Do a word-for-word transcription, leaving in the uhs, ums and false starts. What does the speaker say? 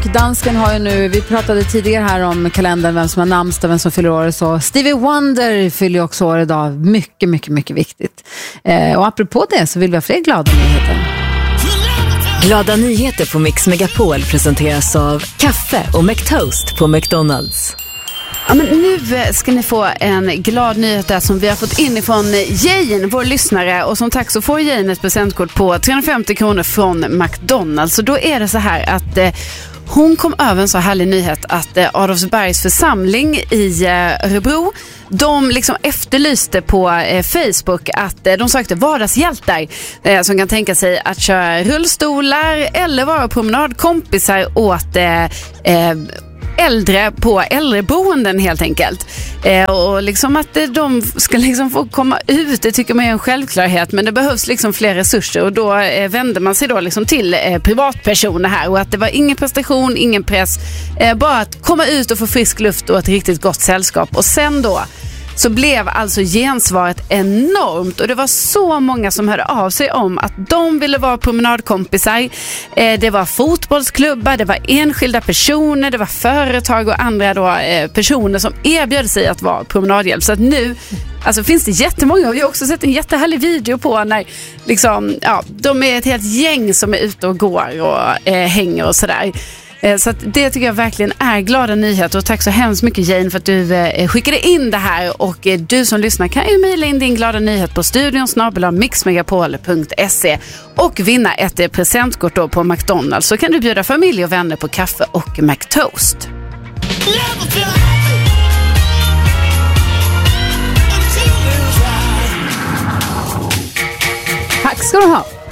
dansken har ju nu, vi pratade tidigare här om kalendern, vem som har namnsdag, vem som fyller år och så. Stevie Wonder fyller ju också år idag, mycket, mycket, mycket viktigt. Eh, och apropå det så vill vi ha fler glada nyheter. Glada nyheter på Mix Megapol presenteras av kaffe och McToast på McDonalds. Ja, men nu ska ni få en glad nyhet där som vi har fått in ifrån Jane, vår lyssnare. Och som tack så får Jane ett presentkort på trehundrafemtio kronor från McDonalds. Så då är det så här att eh, hon kom över en så härlig nyhet att eh, Adolfsbergs församling i eh, Örebro, de liksom efterlyste på eh, Facebook att eh, de sökte vardagshjältar eh, som kan tänka sig att köra rullstolar eller vara promenadkompisar åt eh, eh, äldre på äldreboenden helt enkelt. Eh, och liksom att eh, de ska liksom få komma ut, det tycker man är en självklarhet, men det behövs liksom fler resurser och då eh, vänder man sig då liksom till eh, privatpersoner här och att det var ingen prestation, ingen press, eh, bara att komma ut och få frisk luft och ett riktigt gott sällskap. Och sen då så blev alltså gensvaret enormt och det var så många som hörde av sig om att de ville vara promenadkompisar. Eh, det var fotbollsklubbar, det var enskilda personer, det var företag och andra då, eh, personer som erbjöd sig att vara promenadhjälp. Så att nu alltså, finns det jättemånga, och vi har också sett en jättehärlig video på när liksom, ja, de är ett helt gäng som är ute och går och eh, hänger och sådär. Så att det tycker jag verkligen är glada nyheter och tack så hemskt mycket Jane för att du eh, skickade in det här och eh, du som lyssnar kan ju mejla in din glada nyhet på studion snabel-a mixmegapol punkt se och vinna ett eh, presentkort då på McDonalds, så kan du bjuda familj och vänner på kaffe och McToast. Tack ska du ha.